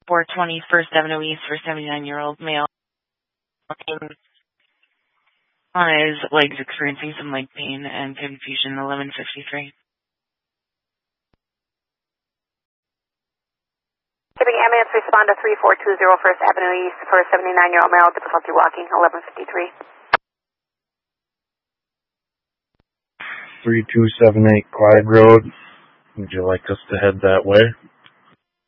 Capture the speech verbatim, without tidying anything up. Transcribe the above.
four twenty First Avenue East for seventy-nine-year-old male. On his legs experiencing some leg pain and confusion, eleven fifty-three. Giving ambulance respond to three four two zero First Avenue East for a seventy-nine-year-old male, difficulty walking, eleven fifty-three. three two seven eight Clyde Road. Would you like us to head that way?